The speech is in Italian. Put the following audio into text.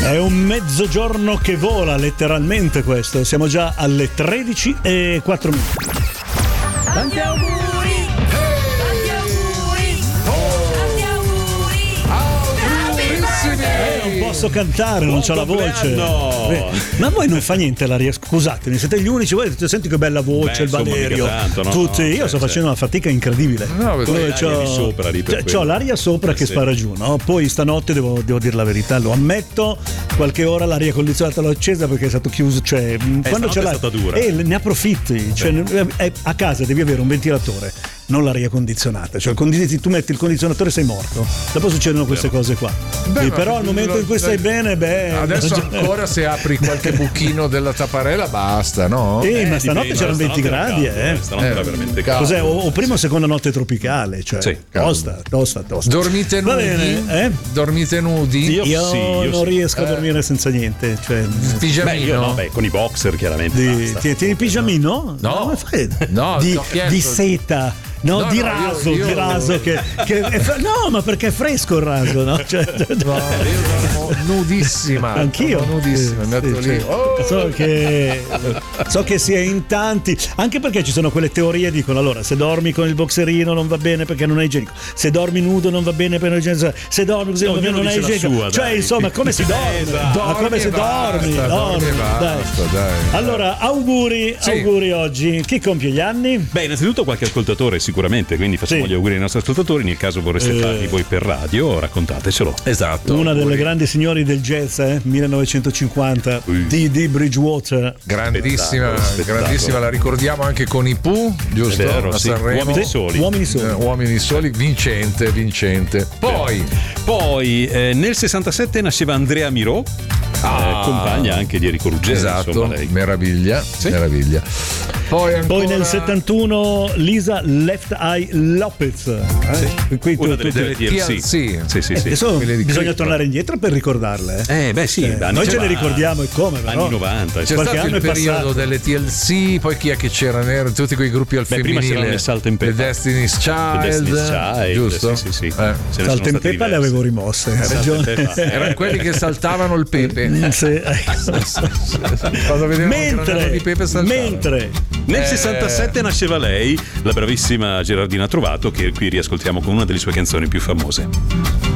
È un mezzogiorno che vola, letteralmente questo. Siamo già alle 13:04. Tanti auguri! Tanti auguri! Tanti auguri! Non posso cantare, non c'ho la voce. Ma voi non fa niente l'aria, scusatemi, siete gli unici, voi senti che bella voce, il Valerio. Tanto, no? Tutti, io sto facendo una fatica incredibile. C'ho l'aria sopra che spara giù, no? Poi stanotte devo dire la verità, lo ammetto, qualche ora l'aria condizionata l'ho accesa perché è stato chiuso, cioè quando c'è è stata dura. ne approfitti, cioè, a casa devi avere un ventilatore, non l'aria condizionata, cioè tu metti il condizionatore e sei morto. Dopo succedono queste cose qua. Però al momento in cui stai bene, adesso ancora se apri qualche buchino della tapparella basta, no? Ma stanotte c'erano 20 gradi, Stanotte era veramente caldo. Cos'è? O prima o seconda notte tropicale, cioè sì, tosta. Dormite nudi? Va bene, Dormite nudi? Io non riesco a dormire senza niente, cioè pigiamino? Con i boxer chiaramente. Tieni il pigiamino? No. Come fai? No, di seta. No, di raso, io... di raso che no, ma perché è fresco il raso, no? Cioè, io dormo nudissima. Anch'io. Nudissima, metto lì. So che si è in tanti, anche perché ci sono quelle teorie dicono allora se dormi con il boxerino non va bene perché non è igienico, se dormi nudo non va bene perché non è igienico, se dormi così non è igienico, cioè insomma come si dorme? Ma come si dormi? Dai. Allora auguri oggi. Chi compie gli anni? Beh, innanzitutto qualche ascoltatore sicuramente, quindi facciamo gli auguri ai nostri ascoltatori. Nel caso vorreste farli voi per radio, raccontatecelo. Esatto. Una delle grandi signori del jazz, 1950, di Bridgewater. Grandissima, la ricordiamo anche con i Pooh, giusto? È vero, a Sanremo. Uomini soli. Vincente. Poi nel 67 nasceva Andrea Miró, compagna anche di Enrico Ruggeri. Esatto, insomma, lei. meraviglia. Poi nel 71 Lisa Left Eye Lopez, una delle TLC. Sì. Adesso bisogna tornare indietro per ricordarle. Noi ce le ricordiamo e come, però. Anni 90. C'è stato il periodo delle TLC, poi chi è che c'era? Tutti quei gruppi al femminile. Prima c'erano le Salt and Pepper. The Destiny's Child, giusto? Sì. Salt and Pepper le avevo rimosse, hai ragione. Erano quelli che saltavano il pepe. Mentre nel 67 nasceva lei, la bravissima Gerardina Trovato, che qui riascoltiamo con una delle sue canzoni più famose.